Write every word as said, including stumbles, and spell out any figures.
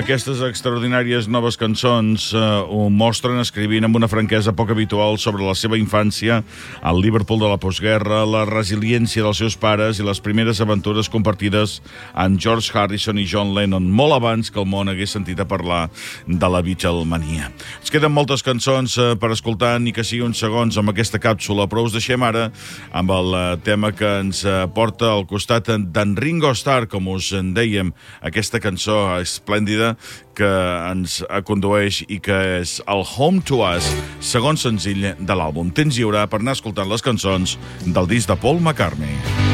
Aquestes extraordinàries noves cançons eh, ho mostren escrivint amb una franquesa poc habitual sobre la seva infància, el Liverpool de la postguerra, la resiliència dels seus pares i les primeres aventures compartides amb George Harrison i John Lennon, molt abans que el món hagués sentit a parlar de la Beatlemania. Ens queden moltes cançons eh, per escoltar, ni que sigui uns segons amb aquesta càpsula, però us deixem ara amb el eh, tema que ens eh, porta al costat d'en Ringo Starr, com us en dèiem, aquesta cançó esplèndida que ens condueix i que és el Home to Us, segon senzill de l'àlbum. Temps lliure per anar escoltant les cançons del disc de Paul McCartney.